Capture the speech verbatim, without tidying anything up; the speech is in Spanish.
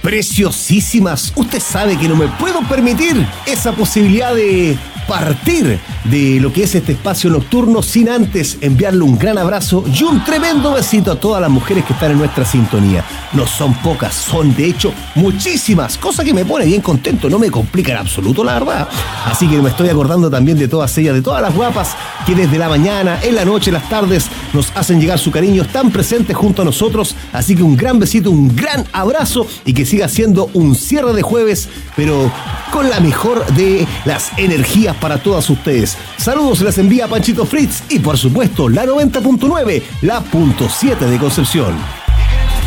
Preciosísimas, usted sabe que no me puedo permitir esa posibilidad de partir de lo que es este espacio nocturno sin antes enviarle un gran abrazo y un tremendo besito a todas las mujeres que están en nuestra sintonía. No son pocas, son de hecho muchísimas, cosa que me pone bien contento, no me complica en absoluto, la verdad. Así que me estoy acordando también de todas ellas, de todas las guapas que desde la mañana, en la noche, en las tardes nos hacen llegar su cariño, están presentes junto a nosotros. Así que un gran besito, un gran abrazo y que siga siendo un cierre de jueves, pero con la mejor de las energías para todas ustedes. Saludos se las envía Panchito Fritz y por supuesto la noventa punto nueve, la punto siete de Concepción.